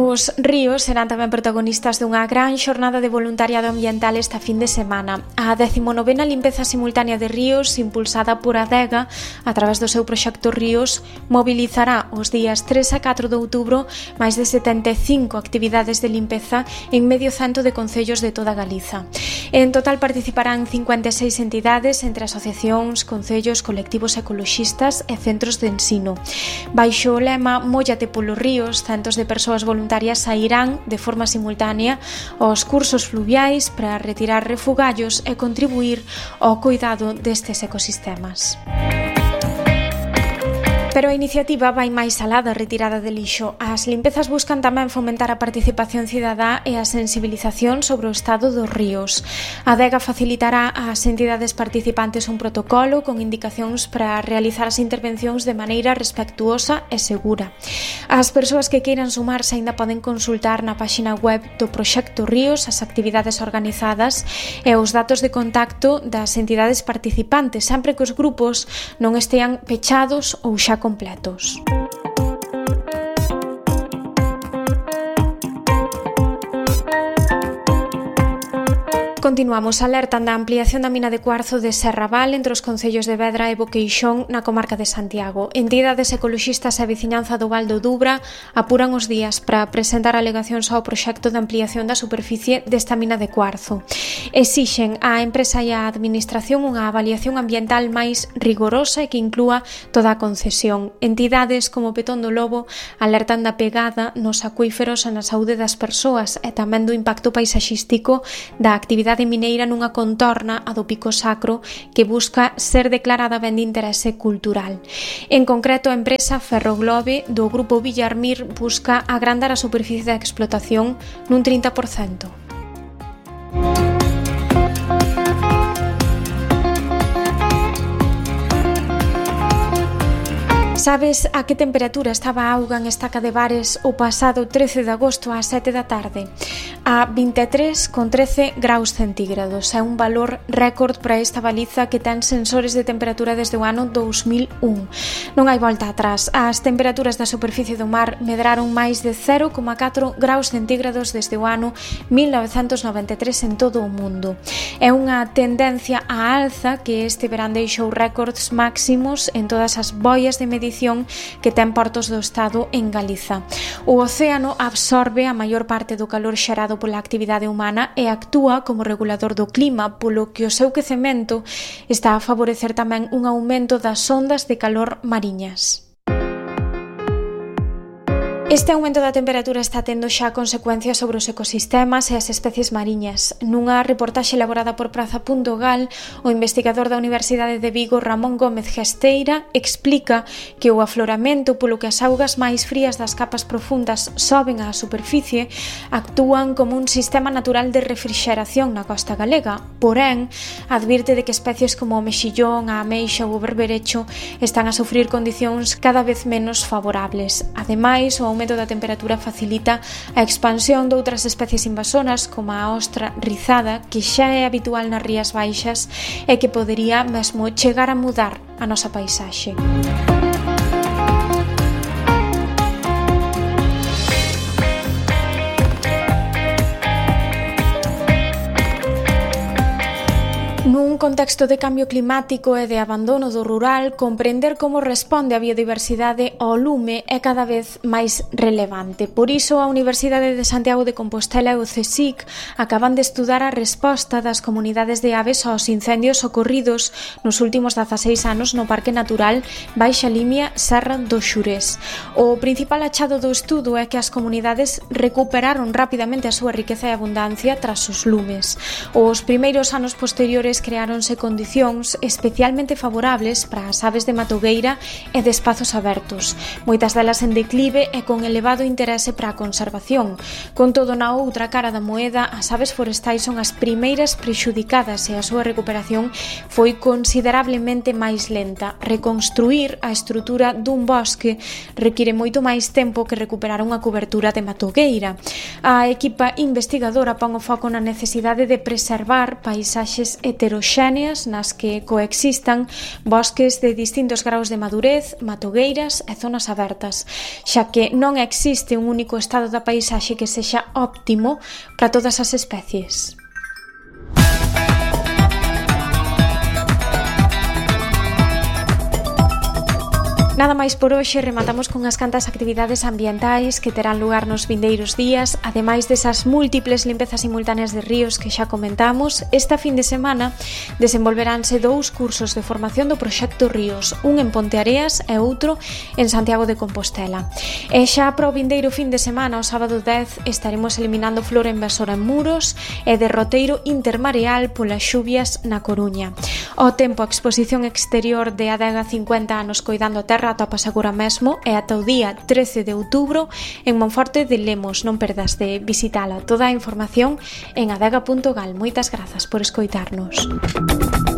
Os ríos serán tamén protagonistas dunha gran xornada de voluntariado ambiental esta fin de semana. A 19ª limpeza simultánea de ríos, impulsada por Adega a través do seu proxecto Ríos, mobilizará os días 3 a 4 de outubro máis de 75 actividades de limpeza en medio cento de concellos de toda Galiza. En total participarán 56 entidades entre asociacións, concellos, colectivos ecoloxistas e centros de ensino. Baixo o lema Móllate polos ríos, centos de persoas voluntarias sairán de forma simultánea aos cursos fluviais para retirar refugallos e contribuir ao cuidado destes ecosistemas. Pero a iniciativa vai máis alá da retirada de lixo. As limpezas buscan tamén fomentar a participación cidadá e a sensibilización sobre o estado dos ríos. A Adega facilitará ás entidades participantes un protocolo con indicacións para realizar as intervencións de maneira respectuosa e segura. As persoas que queiran sumarse aínda poden consultar na páxina web do Proxecto Ríos as actividades organizadas e os datos de contacto das entidades participantes, sempre que os grupos non estean pechados ou xa completos. Continuamos, alertan da ampliación da mina de cuarzo de Serraval entre os concellos de Vedra e Boqueixón na comarca de Santiago. Entidades ecoloxistas e a veciñanza do Val do Dubra apuran os días para presentar alegacións ao proxecto de ampliación da superficie desta mina de cuarzo. Exixen á empresa e á administración unha avaliación ambiental máis rigorosa e que inclúa toda a concesión. Entidades como Petón do Lobo alertan da pegada nos acuíferos e na saúde das persoas e tamén do impacto paisaxístico da actividade mineira nunha contorna a do Pico Sacro que busca ser declarada ben de interese cultural. En concreto, a empresa Ferroglobe do grupo Villarmir busca agrandar a superficie da explotación nun 30%. Sabes a que temperatura estaba a auga en Estaca de Bares o pasado 13 de agosto ás 7 da tarde? A 23,13 graus centígrados. É un valor récord para esta baliza que ten sensores de temperatura desde o ano 2001. Non hai volta atrás. As temperaturas da superficie do mar medraron máis de 0,4 graus centígrados desde o ano 1993 en todo o mundo. É unha tendencia á alza que este verán deixou récords máximos en todas as boias de medición que ten portos do Estado en Galiza. O océano absorbe a maior parte do calor xerado pola actividade humana e actúa como regulador do clima, polo que o seu quecemento está a favorecer tamén un aumento das ondas de calor mariñas. Este aumento da temperatura está tendo xa consecuencias sobre os ecosistemas e as especies mariñas. Nunha reportaxe elaborada por Praza.gal, o investigador da Universidade de Vigo, Ramón Gómez Gesteira, explica que o afloramento polo que as augas máis frías das capas profundas soben á superficie actúan como un sistema natural de refrixeración na costa galega. Porén, advirte de que especies como o mexillón, a ameixa ou o berberecho están a sufrir condicións cada vez menos favorables. Ademais, o aumento da temperatura facilita a expansión de outras especies invasoras como a ostra rizada, que xa é habitual nas rías baixas e que podería mesmo chegar a mudar a nosa paisaxe. Nun contexto de cambio climático e de abandono do rural, comprender como responde a biodiversidade ao lume é cada vez máis relevante. Por iso, a Universidade de Santiago de Compostela e o CSIC acaban de estudar a resposta das comunidades de aves aos incendios ocorridos nos últimos 16 anos no Parque Natural Baixa Limia Serra do Xurés. O principal achado do estudo é que as comunidades recuperaron rapidamente a súa riqueza e abundancia tras os lumes. Os primeiros anos posteriores creáronse condicións especialmente favorables para as aves de matogueira e de espazos abertos, moitas delas en declive e con elevado interese para a conservación. Con todo, na outra cara da moeda, as aves forestais son as primeiras prexudicadas e a súa recuperación foi considerablemente máis lenta. Reconstruir a estrutura dun bosque require moito máis tempo que recuperar unha cobertura de matogueira. A equipa investigadora pon o foco na necesidade de preservar paisaxes heteroxéneos heterogéneas nas que coexistan bosques de distintos graus de madurez, matogueiras e zonas abertas, xa que non existe un único estado da paisaxe que sexa óptimo para todas as especies. Nada máis por hoxe, rematamos con as cantas actividades ambientais que terán lugar nos vindeiros días, ademais desas múltiples limpezas simultáneas de ríos que xa comentamos. Esta fin de semana desenvolveránse 2 cursos de formación do proxecto Ríos, un en Ponteareas e outro en Santiago de Compostela. E xa para o vindeiro fin de semana, o sábado 10, estaremos eliminando flora invasora en Muros e derroteiro intermareal polas xuvias na Coruña. O tempo, a exposición exterior de Adega 50 anos coidando a terra atopas agora mesmo e ata o día 13 de outubro en Monforte de Lemos. Non perdas de visitala. Toda a información en adega.gal. Moitas grazas por escoitarnos.